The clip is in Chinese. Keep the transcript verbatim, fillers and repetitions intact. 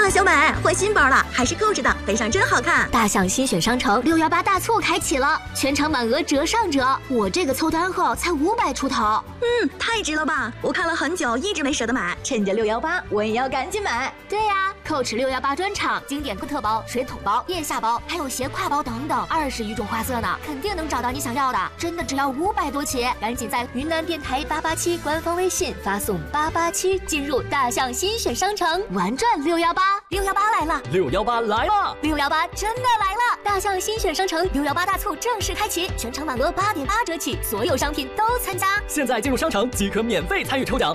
哇，小美换新包了，还是 Coach 的，背上真好看。 大象新选商城六幺八大促开启了，全场满额折上折。我这个凑单后才五百出头， 嗯，太值了吧！我看了很久，一直没舍得买，趁着六幺八，我也要赶紧买。 对呀、啊、，Coach 六幺八专场，经典特包、水桶包、腋下包，还有斜挎包等等，二十余种花色呢，肯定能找到你想要的。真的只要五百多起，赶紧在云南电台八八七官方微信发送八八七，进入大象新选商城，玩转六幺八。六幺八来了， 六幺八来了， 六幺八真的来了！大象新选商城六幺八大促正式开启，全场满额八点八折起，所有商品都参加。 现在进入商城即可免费参与抽奖。